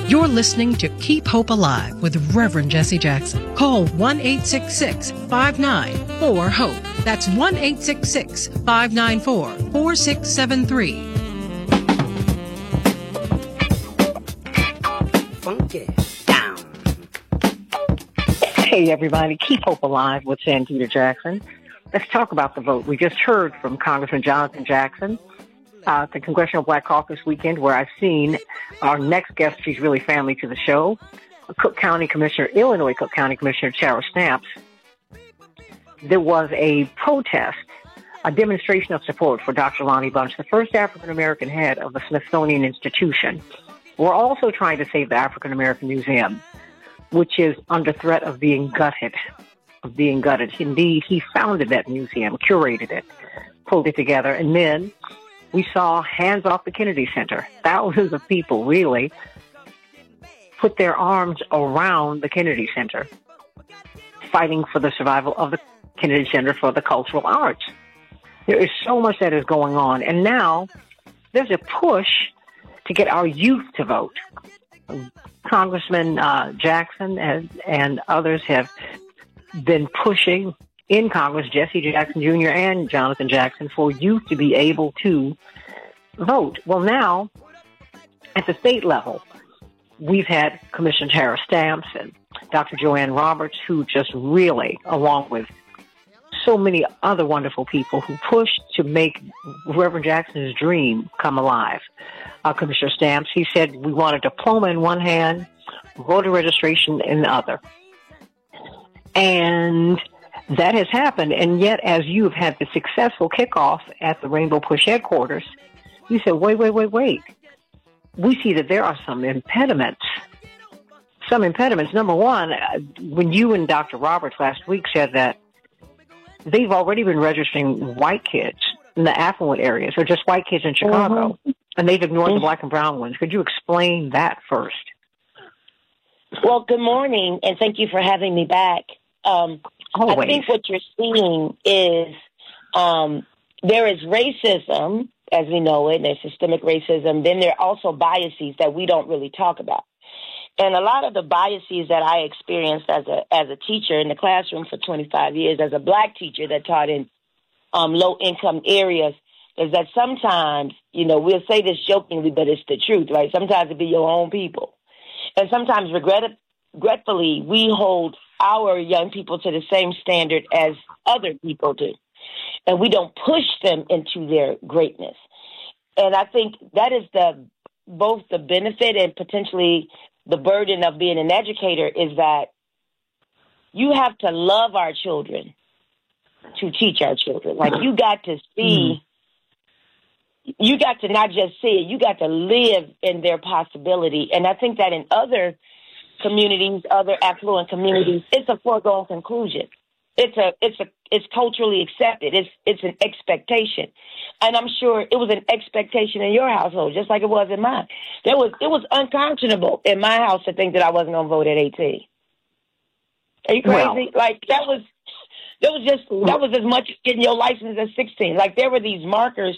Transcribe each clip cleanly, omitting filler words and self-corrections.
You're listening to Keep Hope Alive with Reverend Jesse Jackson. Call 1-866-594-HOPE. That's 1-866-594-4673. Funky down. Hey, everybody. Keep Hope Alive with Santita Jackson. Let's talk about the vote. We just heard from Congressman Jonathan Jackson at the Congressional Black Caucus weekend, where I've seen our next guest. She's really family to the show, Illinois Cook County Commissioner Tara Stamps. There was a protest, a demonstration of support for Dr. Lonnie Bunch, the first African-American head of the Smithsonian Institution. We're also trying to save the African-American Museum, which is under threat of being gutted. Indeed, he founded that museum, curated it, pulled it together, and then we saw Hands Off the Kennedy Center. Thousands of people really put their arms around the Kennedy Center, fighting for the survival of the Kennedy Center for the cultural arts. There is so much that is going on. And now there's a push to get our youth to vote. Congressman Jackson and others have been pushing in Congress, Jesse Jackson Jr. and Jonathan Jackson, for youth to be able to vote. Well, now, at the state level, we've had Commissioner Tara Stamps and Dr. Joanne Roberts, who just really, along with so many other wonderful people, who pushed to make Reverend Jackson's dream come alive. Commissioner Stamps, he said, we want a diploma in one hand, voter registration in the other. And that has happened, and yet as you've had the successful kickoff at the Rainbow Push headquarters, you said, wait. We see that there are some impediments. Number one, when you and Dr. Roberts last week said that they've already been registering white kids in the affluent areas, or just white kids in Chicago, and they've ignored the black and brown ones. Could you explain that first? Well, good morning, and thank you for having me back. I think what you're seeing is there is racism, as we know it, and there's systemic racism. Then there are also biases that we don't really talk about. And a lot of the biases that I experienced as a teacher in the classroom for 25 years, as a black teacher that taught in low-income areas, is that sometimes, we'll say this jokingly, but it's the truth, right? Sometimes it be your own people. And sometimes, regretfully, we hold our young people to the same standard as other people do. And we don't push them into their greatness. And I think that is both the benefit and potentially the burden of being an educator, is that you have to love our children to teach our children. Like, you got to see, you got to not just see it, you got to live in their possibility. And I think that in other communities, other affluent communities, it's a foregone conclusion. It's culturally accepted. It's an expectation. And I'm sure it was an expectation in your household, just like it was in mine. It was unconscionable in my house to think that I wasn't going to vote at 18. Are you crazy? Like, that was as much as getting your license at 16. Like, there were these markers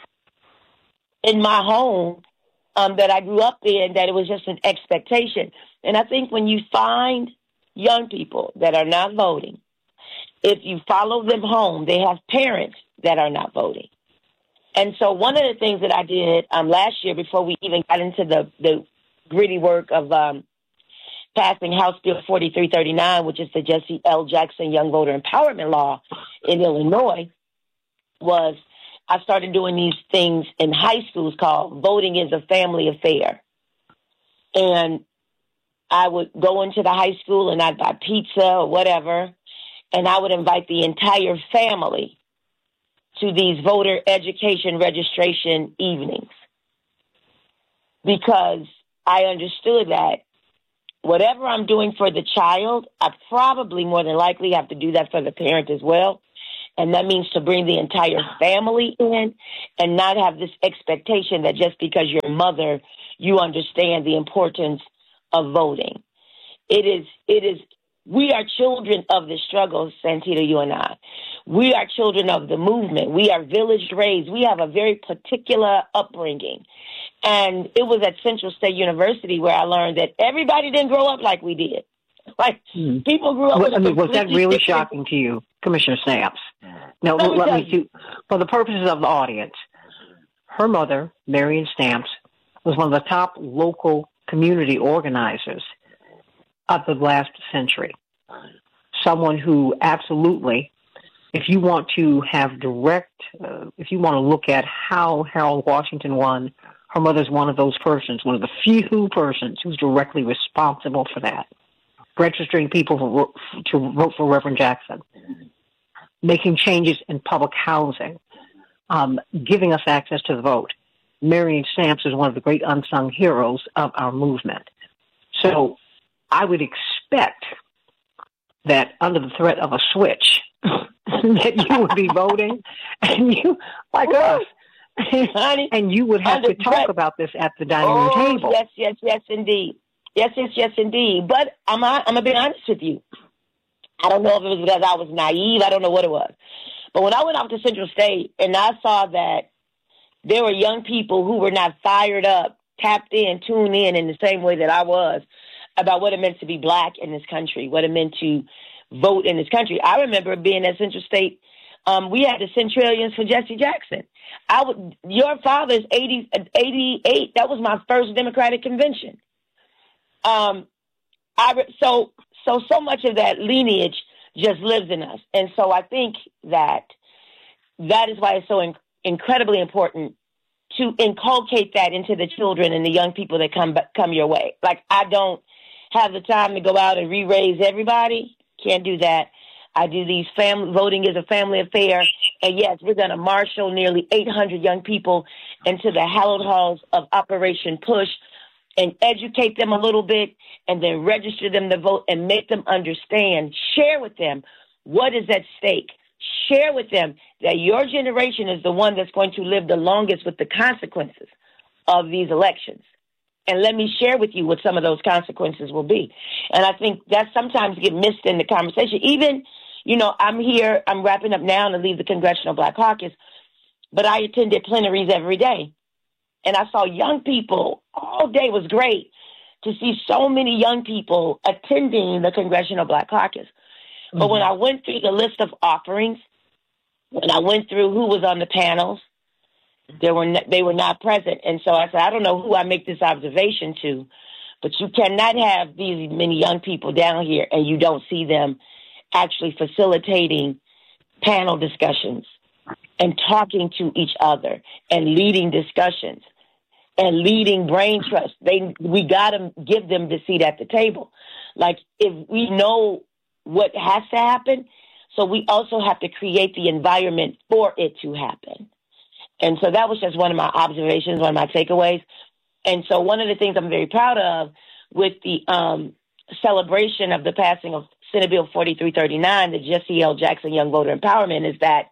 in my home that I grew up in, that it was just an expectation. And I think when you find young people that are not voting, if you follow them home, they have parents that are not voting. And so one of the things that I did last year, before we even got into the gritty work of passing House Bill 4339, which is the Jesse L. Jackson Young Voter Empowerment Law in Illinois, was I started doing these things in high schools called Voting is a Family Affair. And I would go into the high school and I'd buy pizza or whatever, and I would invite the entire family to these voter education registration evenings, because I understood that whatever I'm doing for the child, I probably more than likely have to do that for the parent as well. And that means to bring the entire family in and not have this expectation that just because you're a mother, you understand the importance of voting. We are children of the struggle, Santita, you and I. We are children of the movement. We are village raised. We have a very particular upbringing. And it was at Central State University where I learned that everybody didn't grow up like we did. Like, people grew up with a was that really shocking to you, Commissioner Stamps? Now, let me see. For the purposes of the audience, her mother, Marion Stamps, was one of the top local community organizers of the last century. Someone who absolutely, if you want to have direct, if you want to look at how Harold Washington won, her mother's one of those persons, one of the few persons who's directly responsible for that. Registering people to vote for Reverend Jackson, making changes in public housing, giving us access to the vote. Marion Stamps is one of the great unsung heroes of our movement. So I would expect that under the threat of a switch, that you would be voting, and you, like us, honey, and you would have to talk about this at the dining room table. Yes, indeed. Yes, indeed. But I'm going to be honest with you. I don't know if it was because I was naive. I don't know what it was. But when I went off to Central State and I saw that there were young people who were not fired up, tapped in, tuned in the same way that I was about what it meant to be black in this country, what it meant to vote in this country. I remember being at Central State. We had the Centralians for Jesse Jackson. Your father's 88. That was my first Democratic convention. So much of that lineage just lives in us. And so I think that is why it's so incredibly important to inculcate that into the children and the young people that come your way. Like, I don't have the time to go out and re-raise everybody. Can't do that. I do these voting is a family affair. And yes, we're going to marshal nearly 800 young people into the hallowed halls of Operation Push and educate them a little bit and then register them to vote and make them understand, share with them what is at stake. Share with them that your generation is the one that's going to live the longest with the consequences of these elections. And let me share with you what some of those consequences will be. And I think that sometimes get missed in the conversation. Even, I'm wrapping up now to leave the Congressional Black Caucus, but I attended plenaries every day. And I saw young people all day. It was great to see so many young people attending the Congressional Black Caucus. Mm-hmm. But when I went through the list of offerings, when I went through who was on the panels, they were not present. And so I said, I don't know who I make this observation to, but you cannot have these many young people down here and you don't see them actually facilitating panel discussions and talking to each other and leading discussions and leading brain trust. We got to give them the seat at the table. Like, if we know what has to happen, so we also have to create the environment for it to happen. And so that was just one of my observations, one of my takeaways. And so one of the things I'm very proud of with the celebration of the passing of Senate Bill 4339, the Jesse L. Jackson Young Voter Empowerment, is that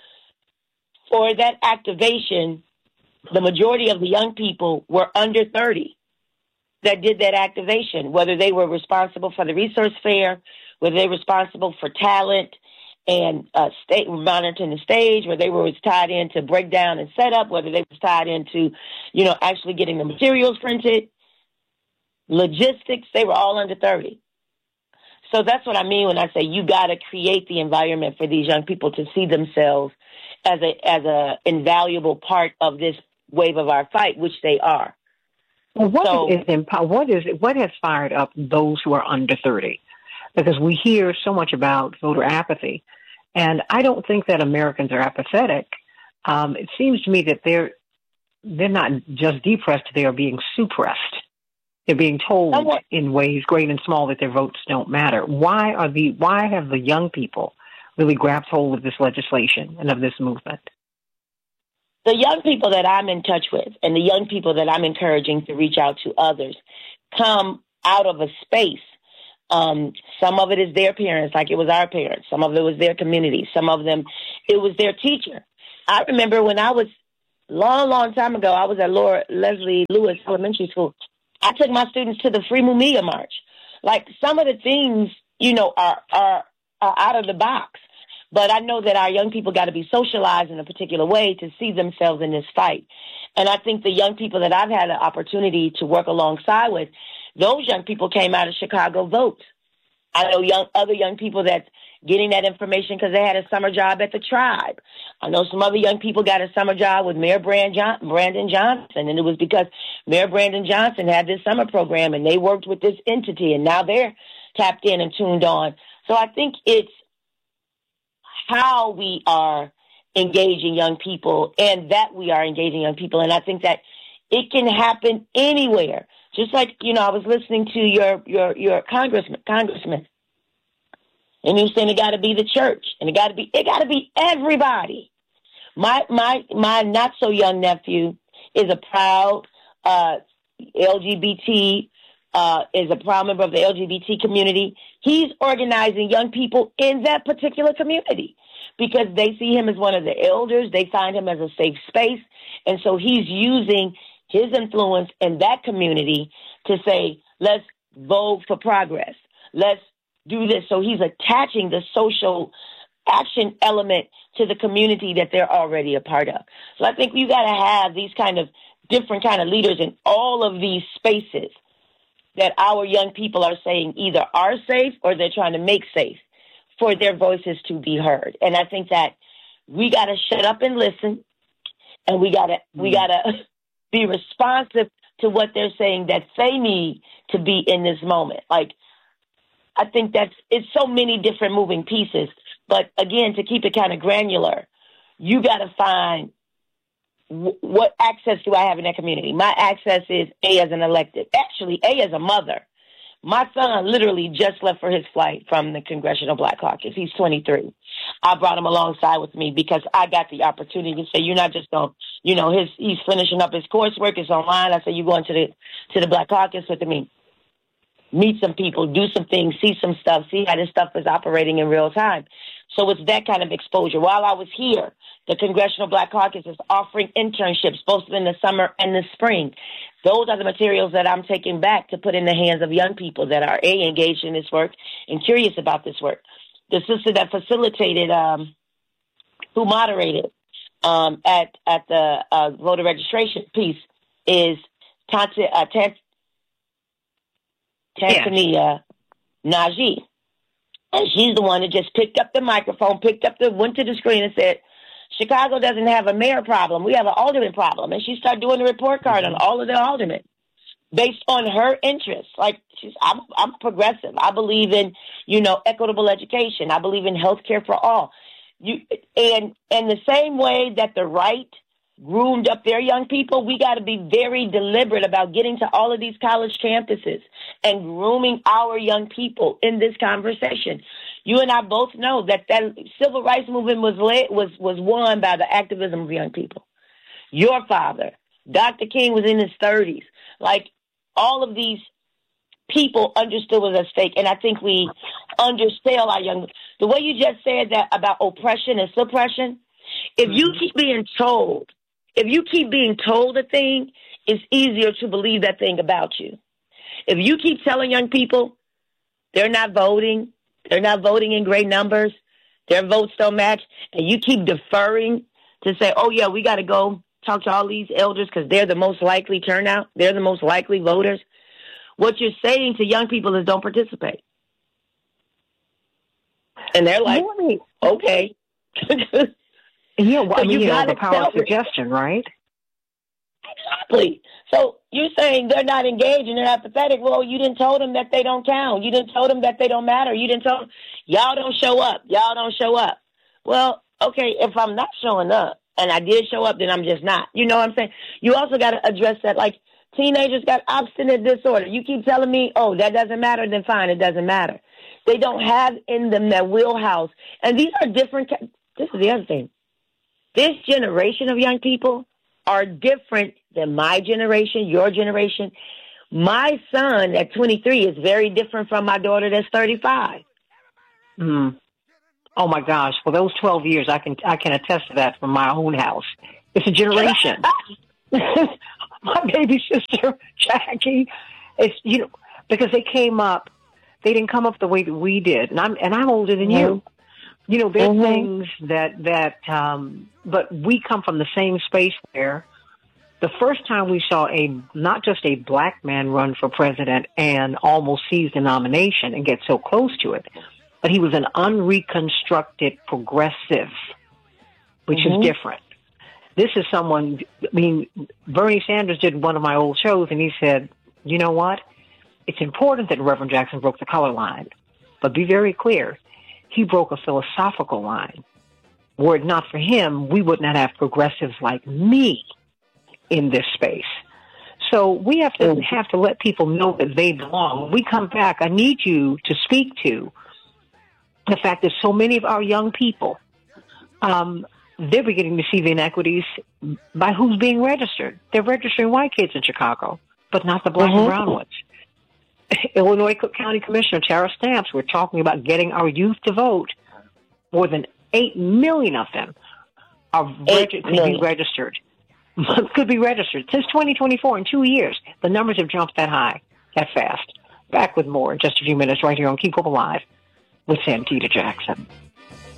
for that activation, the majority of the young people were under 30 that did that activation, whether they were responsible for the resource fair, whether they were responsible for talent and state monitoring the stage, whether they were tied into breakdown and setup, whether they were tied into, actually getting the materials printed, logistics, they were all under 30. So that's what I mean when I say you got to create the environment for these young people to see themselves as a invaluable part of this wave of our fight, which they are. Well, what has fired up those who are under 30? Because we hear so much about voter apathy, and I don't think that Americans are apathetic. It seems to me that they're not just depressed; they are being suppressed. They're being told in ways great and small that their votes don't matter. Why have the young people really grabbed hold of this legislation and of this movement? The young people that I'm in touch with and the young people that I'm encouraging to reach out to others come out of a space. Some of it is their parents, like it was our parents. Some of it was their community. Some of them, it was their teacher. I remember when I was long time ago, I was at Laura Leslie Lewis Elementary School. I took my students to the Free Mumia March. Like, some of the things, are out of the box. But I know that our young people got to be socialized in a particular way to see themselves in this fight. And I think the young people that I've had the opportunity to work alongside with, those young people came out of Chicago Vote. I know other young people that's getting that information because they had a summer job at the Tribe. I know some other young people got a summer job with Mayor Brandon Johnson, and it was because Mayor Brandon Johnson had this summer program, and they worked with this entity, and now they're tapped in and tuned on. So I think it's how we are engaging young people and that we are engaging young people. And I think that it can happen anywhere. Just like, I was listening to your congressman, and he was saying it got to be the church, and it got to be everybody. My not so young nephew is a proud LGBT, is a proud member of the LGBT community. He's organizing young people in that particular community because they see him as one of the elders. They find him as a safe space. And so he's using his influence in that community to say, let's vote for progress. Let's do this. So he's attaching the social action element to the community that they're already a part of. So I think you got to have these kind of different kind of leaders in all of these spaces that our young people are saying either are safe or they're trying to make safe for their voices to be heard. And I think that we got to shut up and listen, and we got to be responsive to what they're saying that they need to be in this moment. Like, I think it's so many different moving pieces. But again, to keep it kind of granular, you got to find what access do I have in that community? My access is A, as an elected. Actually, A, as a mother. My son literally just left for his flight from the Congressional Black Caucus. He's 23. I brought him alongside with me because I got the opportunity to say, you're not just going, he's finishing up his coursework. It's online. I said, you going to the Black Caucus with me. Meet some people, do some things, see some stuff, see how this stuff is operating in real time. So it's that kind of exposure. While I was here, the Congressional Black Caucus is offering internships both in the summer and the spring. Those are the materials that I'm taking back to put in the hands of young people that are engaged in this work and curious about this work. The sister that facilitated, who moderated at the voter registration piece is Tanzania Najee. And she's the one that just picked up the microphone, went to the screen and said, Chicago doesn't have a mayor problem. We have an alderman problem. And she started doing the report card on all of the aldermen based on her interests. Like, I'm progressive. I believe in, equitable education. I believe in health care for all. And the same way that the right groomed up their young people, we got to be very deliberate about getting to all of these college campuses and grooming our young people in this conversation. You and I both know that civil rights movement was won by the activism of young people. Your father, Dr. King, was in his 30s. Like, all of these people understood what was at stake, and I think we undersell our young. The way you just said that about oppression and suppression, if you keep being told a thing, it's easier to believe that thing about you. If you keep telling young people they're not voting in great numbers, their votes don't match, and you keep deferring to say, oh, yeah, we got to go talk to all these elders because they're the most likely turnout, they're the most likely voters, what you're saying to young people is don't participate. And they're like, okay. Yeah, well, so the power of suggestion, right? Exactly. So you're saying they're not engaged and they're apathetic. Well, you didn't tell them that they don't count. You didn't tell them that they don't matter. You didn't tell them, y'all don't show up. Y'all don't show up. Well, okay, if I'm not showing up and I did show up, then I'm just not. You know what I'm saying? You also got to address that, like, teenagers got obstinate disorder. You keep telling me, oh, that doesn't matter, then fine, it doesn't matter. They don't have in them that wheelhouse. And these are different. This is the other thing. This generation of young people are different than my generation, your generation. My son at 23 is very different from my daughter that's 35. Oh my gosh! Well, those 12 years, I can attest to that from my own house. It's a generation. My baby sister Jackie, it's because they they didn't come up the way that we did, and I'm older than you. There are things that but we come from the same space where The first time we saw not just a black man run for president and almost seize the nomination and get so close to it, but he was an unreconstructed progressive, which is different. This is someone, Bernie Sanders did one of my old shows, and he said, you know what? It's important that Reverend Jackson broke the color line, but be very clear, he broke a philosophical line. Were it not for him, we would not have progressives like me in this space. So we have to let people know that they belong. When we come back, I need you to speak to the fact that so many of our young people, they're beginning to see the inequities by who's being registered. They're registering white kids in Chicago, but not the black and brown ones. Illinois Cook County Commissioner Tara Stamps, we're talking about getting our youth to vote. More than 8 million of them could be registered. Since 2024, in 2 years, the numbers have jumped that high, that fast. Back with more in just a few minutes right here on Keep Hope Alive with Santita Jackson.